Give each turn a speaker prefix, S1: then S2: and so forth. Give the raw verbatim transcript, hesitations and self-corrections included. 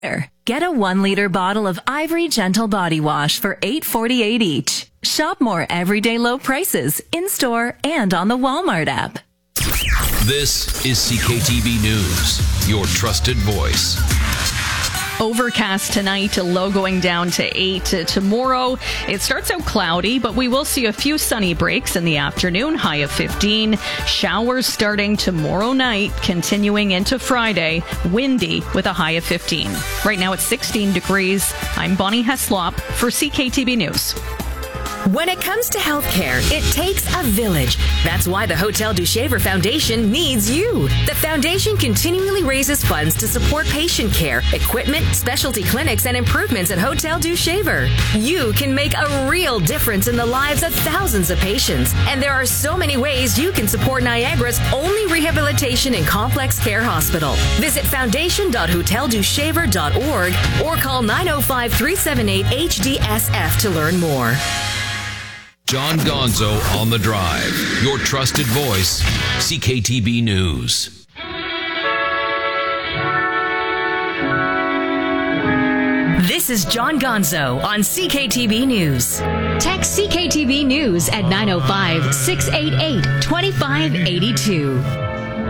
S1: Get a one-liter bottle of Ivory Gentle Body Wash for eight forty-eight each. Shop more everyday low prices in-store and on the Walmart app.
S2: This is C K T B News, your trusted voice.
S3: Overcast tonight, a low going down to eight. Tomorrow, it starts out cloudy, but we will see a few sunny breaks in the afternoon, high of fifteen. Showers starting tomorrow night, continuing into Friday. Windy with a high of fifteen. Right now it's sixteen degrees. I'm Bonnie Heslop for C K T B News.
S4: When it comes to healthcare, it takes a village. That's why the Hotel du Shaver Foundation needs you. The foundation continually raises funds to support patient care, equipment, specialty clinics, and improvements at Hotel du Shaver. You can make a real difference in the lives of thousands of patients. And there are so many ways you can support Niagara's only rehabilitation and complex care hospital. Visit foundation dot hotel du shaver dot org or call nine oh five, three seven eight, H D S F to learn more.
S2: John Gonzo on the Drive, your trusted voice, C K T B News.
S4: This is John Gonzo on C K T B News.
S5: Text C K T B News at nine oh five, six eight eight, two five eight two.